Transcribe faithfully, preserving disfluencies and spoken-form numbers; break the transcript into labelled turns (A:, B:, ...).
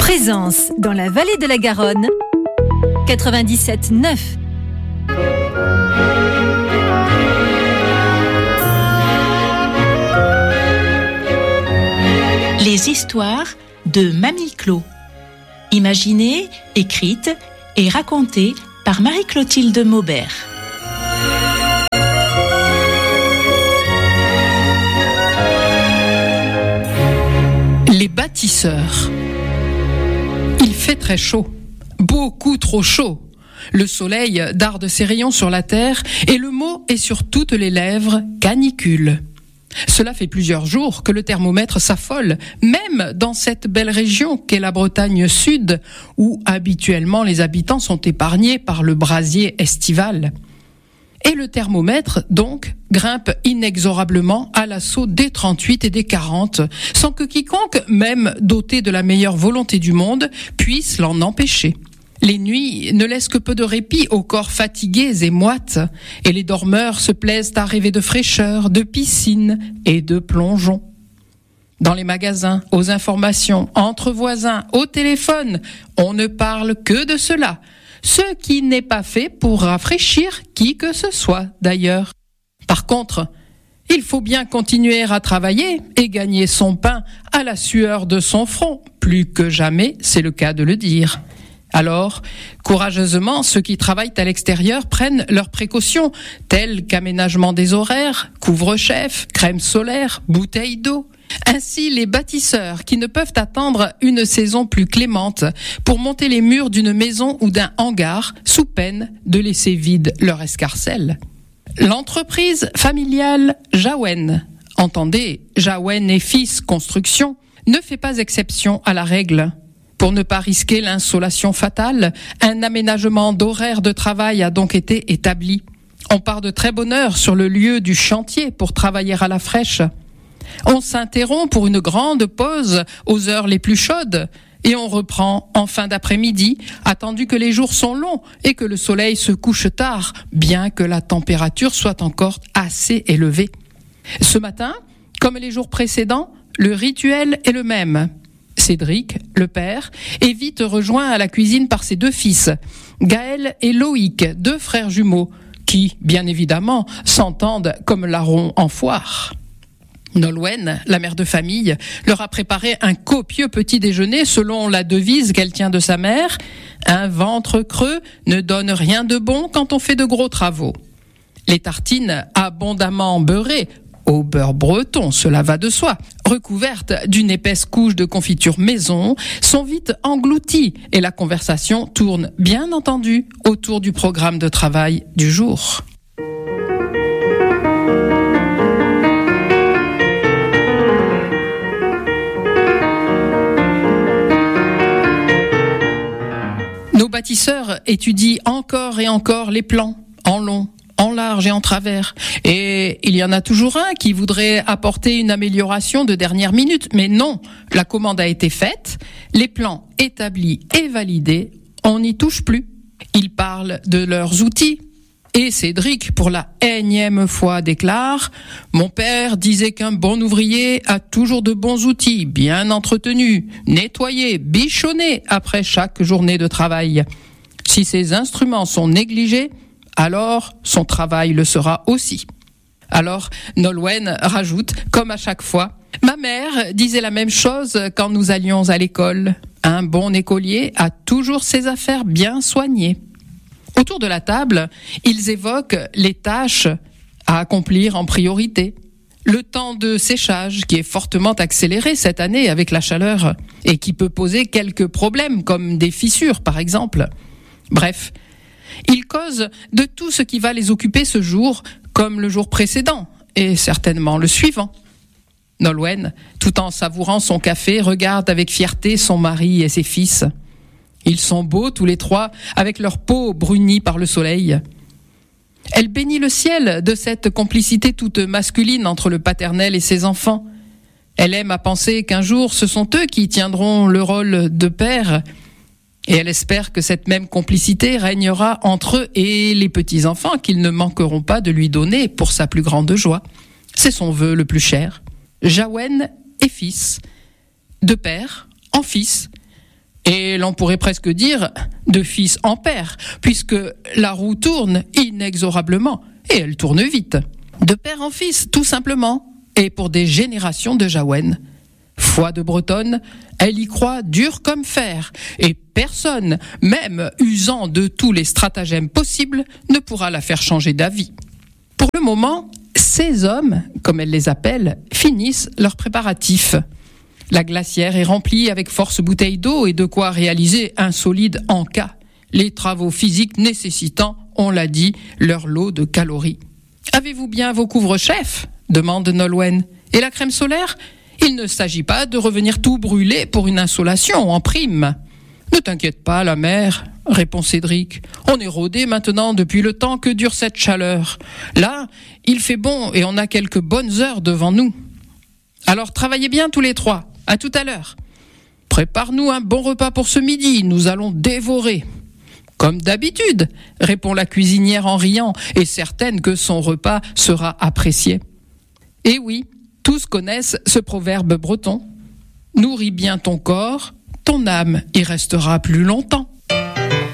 A: Présence dans la vallée de la Garonne, quatre-vingt-dix-sept neuf.
B: Les histoires de Mamie Clo. Imaginées, écrites et racontées par Marie-Clotilde Maubert.
C: Les bâtisseurs. Il fait très chaud, beaucoup trop chaud. Le soleil darde ses rayons sur la terre et le mot est sur toutes les lèvres, canicule. Cela fait plusieurs jours que le thermomètre s'affole, même dans cette belle région qu'est la Bretagne Sud, où habituellement les habitants sont épargnés par le brasier estival. Et le thermomètre, donc, grimpe inexorablement à l'assaut des trente-huit et des quarante, sans que quiconque, même doté de la meilleure volonté du monde, puisse l'en empêcher. Les nuits ne laissent que peu de répit aux corps fatigués et moites, et les dormeurs se plaisent à rêver de fraîcheur, de piscine et de plongeon. Dans les magasins, aux informations, entre voisins, au téléphone, on ne parle que de cela, ce qui n'est pas fait pour rafraîchir qui que ce soit d'ailleurs. Par contre, il faut bien continuer à travailler et gagner son pain à la sueur de son front, plus que jamais, c'est le cas de le dire. Alors, courageusement, ceux qui travaillent à l'extérieur prennent leurs précautions, telles qu'aménagement des horaires, couvre-chef, crème solaire, bouteille d'eau. Ainsi, les bâtisseurs qui ne peuvent attendre une saison plus clémente pour monter les murs d'une maison ou d'un hangar sous peine de laisser vide leur escarcelle. L'entreprise familiale Jaouen, entendez, Jaouen et Fils Construction, ne fait pas exception à la règle. Pour ne pas risquer l'insolation fatale, un aménagement d'horaire de travail a donc été établi. On part de très bonne heure sur le lieu du chantier pour travailler à la fraîche. On s'interrompt pour une grande pause aux heures les plus chaudes et on reprend en fin d'après-midi, attendu que les jours sont longs et que le soleil se couche tard, bien que la température soit encore assez élevée. Ce matin, comme les jours précédents, le rituel est le même. Cédric, le père, est vite rejoint à la cuisine par ses deux fils, Gaël et Loïc, deux frères jumeaux, qui, bien évidemment, s'entendent comme larrons en foire. Nolwenn, la mère de famille, leur a préparé un copieux petit déjeuner selon la devise qu'elle tient de sa mère. Un ventre creux ne donne rien de bon quand on fait de gros travaux. Les tartines abondamment beurrées, au beurre breton, cela va de soi, recouvertes d'une épaisse couche de confiture maison, sont vite englouties et la conversation tourne, bien entendu, autour du programme de travail du jour. Nos bâtisseurs étudient encore et encore les plans, en long, en large et en travers. Et il y en a toujours un qui voudrait apporter une amélioration de dernière minute. Mais non, la commande a été faite, les plans établis et validés, on n'y touche plus. Ils parlent de leurs outils. Et Cédric, pour la énième fois, déclare « Mon père disait qu'un bon ouvrier a toujours de bons outils, bien entretenus, nettoyés, bichonnés après chaque journée de travail. Si ces instruments sont négligés, alors son travail le sera aussi. » Alors Nolwenn rajoute, comme à chaque fois, « Ma mère disait la même chose quand nous allions à l'école. Un bon écolier a toujours ses affaires bien soignées. » Autour de la table, ils évoquent les tâches à accomplir en priorité. Le temps de séchage qui est fortement accéléré cette année avec la chaleur et qui peut poser quelques problèmes comme des fissures par exemple. Bref, ils causent de tout ce qui va les occuper ce jour comme le jour précédent et certainement le suivant. Nolwenn, tout en savourant son café, regarde avec fierté son mari et ses fils. Ils sont beaux tous les trois, avec leur peau brunie par le soleil. Elle bénit le ciel de cette complicité toute masculine entre le paternel et ses enfants. Elle aime à penser qu'un jour, ce sont eux qui tiendront le rôle de père. Et elle espère que cette même complicité régnera entre eux et les petits-enfants qu'ils ne manqueront pas de lui donner pour sa plus grande joie. C'est son vœu le plus cher. Jaouen et Fils, de père en fils, Et l'on pourrait presque dire de fils en père, puisque la roue tourne inexorablement, et elle tourne vite. De père en fils, tout simplement, et pour des générations de Jaouennes. Foi de Bretonne, elle y croit dur comme fer, et personne, même usant de tous les stratagèmes possibles, ne pourra la faire changer d'avis. Pour le moment, ces hommes, comme elle les appelle, finissent leurs préparatifs. La glacière est remplie avec force bouteilles d'eau et de quoi réaliser un solide en-cas. Les travaux physiques nécessitant, on l'a dit, leur lot de calories. « Avez-vous bien vos couvre-chefs » demande Nolwenn. « Et la crème solaire ? Il ne s'agit pas de revenir tout brûler pour une insolation en prime. »« Ne t'inquiète pas, la mère, » répond Cédric. « On est rodé maintenant depuis le temps que dure cette chaleur. Là, il fait bon et on a quelques bonnes heures devant nous. Alors travaillez bien tous les trois. À tout à l'heure. Prépare-nous un bon repas pour ce midi, nous allons dévorer. » « Comme d'habitude, » répond la cuisinière en riant, et certaine que son repas sera apprécié. Et oui, tous connaissent ce proverbe breton. « Nourris bien ton corps, ton âme y restera plus longtemps. »